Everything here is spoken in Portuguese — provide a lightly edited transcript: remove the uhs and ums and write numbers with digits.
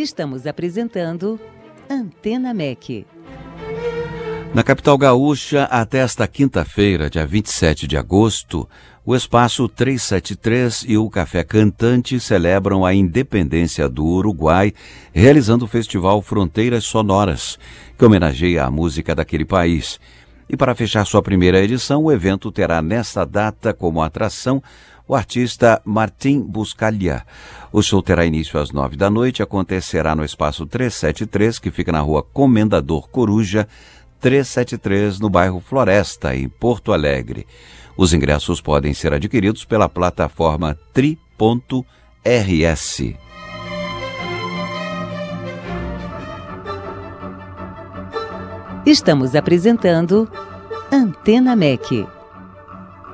Estamos apresentando Antena MEC. Na capital gaúcha, até esta quinta-feira, dia 27 de agosto, o Espaço 373 e o Café Cantante celebram a independência do Uruguai, realizando o festival Fronteiras Sonoras, que homenageia a música daquele país. E para fechar sua primeira edição, o evento terá nesta data como atração o artista Martín Buscaglia. O show terá início às 9 da noite e acontecerá no Espaço 373, que fica na rua Comendador Coruja, 373, no bairro Floresta, em Porto Alegre. Os ingressos podem ser adquiridos pela plataforma tri.rs. Estamos apresentando Antena MEC.